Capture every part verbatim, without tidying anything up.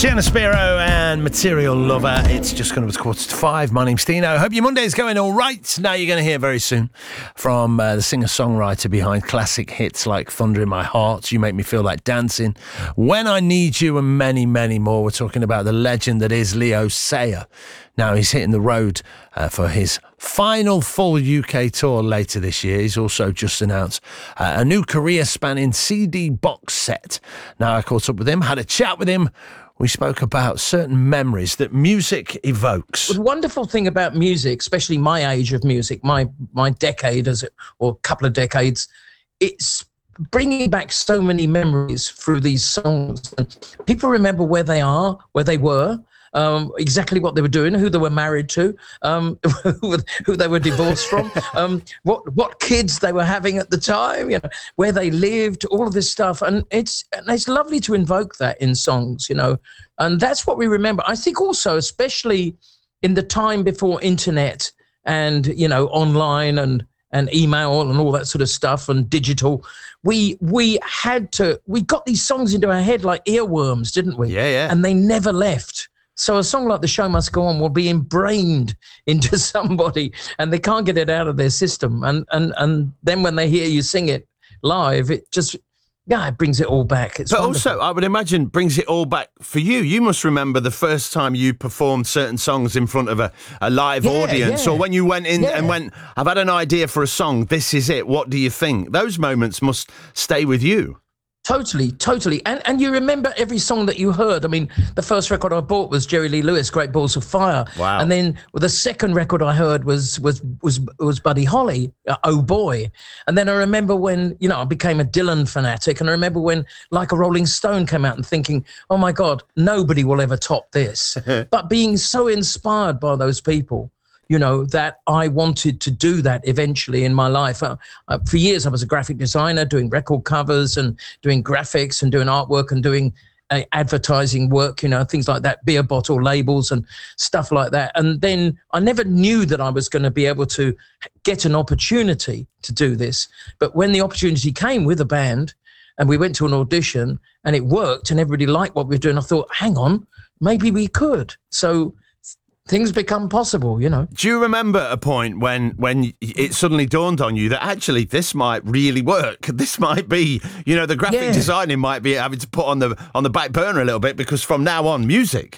Sienna Spiro and Material Lover. It's just going to be quarter to five. My name's Dino. Hope your Monday's going all right. Now you're going to hear very soon from uh, the singer-songwriter behind classic hits like Thunder in My Heart, You Make Me Feel Like Dancing, When I Need You, and many, many more. We're talking about the legend that is Leo Sayer. Now he's hitting the road uh, for his final full U K tour later this year. He's also just announced uh, a new career-spanning C D box set. Now I caught up with him, had a chat with him. We spoke about certain memories that music evokes. The wonderful thing about music, especially my age of music, my my decade, as it, or a couple of decades, it's bringing back so many memories through these songs. And people remember where they are, where they were, um, exactly what they were doing, who they were married to, um, who they were divorced from, um, what what kids they were having at the time, you know, where they lived, all of this stuff. And it's and it's lovely to invoke that in songs, you know, and that's what we remember. I think also, especially in the time before internet and, you know, online and and email and all that sort of stuff and digital, we we had to, we got these songs into our head like earworms, didn't we? Yeah, yeah. And they never left. So a song like The Show Must Go On will be ingrained into somebody and they can't get it out of their system. And and and then when they hear you sing it live, it just, yeah, it brings it all back. It's but wonderful. Also, I would imagine, brings it all back for you. You must remember the first time you performed certain songs in front of a, a live Yeah, audience, yeah. or when you went in Yeah. and went, I've had an idea for a song, this is it, what do you think? Those moments must stay with you. Totally, totally. And and you remember every song that you heard. I mean, the first record I bought was Jerry Lee Lewis, Great Balls of Fire. Wow. And then the second record I heard was was was was Buddy Holly, uh, Oh Boy. And then I remember when, you know, I became a Dylan fanatic. And I remember when Like a Rolling Stone came out and thinking, oh my God, nobody will ever top this. But being so inspired by those people, you know, that I wanted to do that eventually in my life. Uh, uh, for years, I was a graphic designer doing record covers and doing graphics and doing artwork and doing uh, advertising work, you know, things like that, beer bottle labels and stuff like that. And then I never knew that I was going to be able to get an opportunity to do this. But when the opportunity came with a band and we went to an audition and it worked and everybody liked what we were doing, I thought, hang on, maybe we could. So things become possible, you know. Do you remember a point when when it suddenly dawned on you that actually this might really work? This might be, you know, the graphic Yeah. designing might be having to put on the on the back burner a little bit because from now on, music.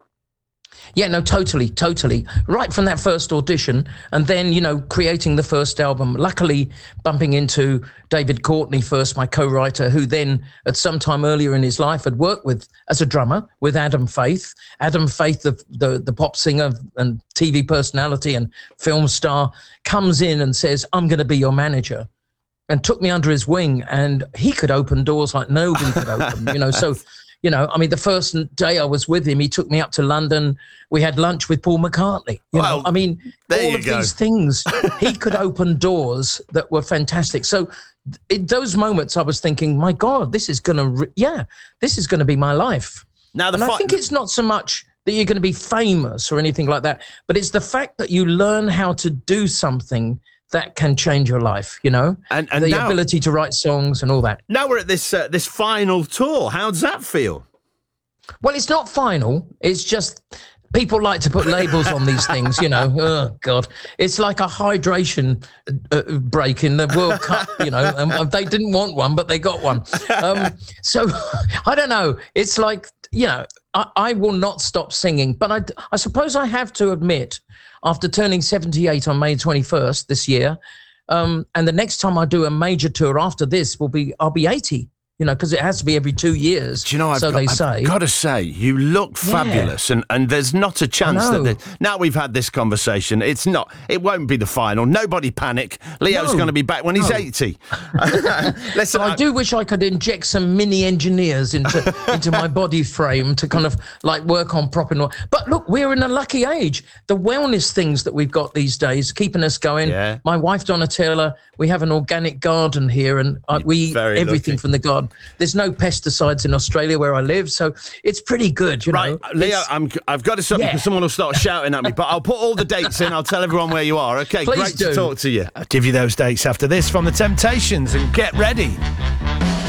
Yeah, no, totally, totally. Right from that first audition and then, you know, creating the first album, luckily bumping into David Courtney first, my co-writer, who then at some time earlier in his life had worked with, as a drummer, with Adam Faith. Adam Faith, the, the, the pop singer and T V personality and film star, comes in and says, I'm going to be your manager. And took me under his wing and he could open doors like nobody could open, you know, so... You know, I mean, the first day I was with him, he took me up to London. We had lunch with Paul McCartney. You Well, know, I mean, there all you of go. these things, he could open doors that were fantastic. So in those moments, I was thinking, my God, this is going to, re- yeah, this is going to be my life. Now, the And I fi- think it's not so much that you're going to be famous or anything like that, but it's the fact that you learn how to do something that can change your life, you know, And- and the now- ability to write songs and all that. Now we're at this uh, this final tour. How does that feel? Well, it's not final. It's just people like to put labels on these things, you know. Oh, God. It's like a hydration uh, break in the World Cup, you know. Um, they didn't want one, but they got one. Um, so, I don't know. It's like, you know, I, I will not stop singing. But I, I suppose I have to admit, after turning seventy-eight on May twenty-first this year, um, and the next time I do a major tour after this will be, I'll be eighty. You know, because it has to be every two years. Do you know, I've so got, they I've say. got to say, you look fabulous, and, and there's not a chance I know. that the, now we've had this conversation, it's not, it won't be the final. Nobody panic. Leo's No. going to be back when he's No. eighty. Listen, So I do wish I could inject some mini engineers into into my body frame to kind of like work on proper. No- but look, we're in a lucky age. The wellness things that we've got these days keeping us going. Yeah. My wife Donatella, we have an organic garden here, and uh, we eat Very everything lucky. from the garden. There's no pesticides in Australia where I live, so it's pretty good. You Right, know, Leo, It's- I'm, I've got to stop Yeah. because someone will start shouting at me, but I'll put all the dates in. I'll tell everyone where you are. Okay, Please great to do. talk to you. I'll give you those dates after this from The Temptations, and get ready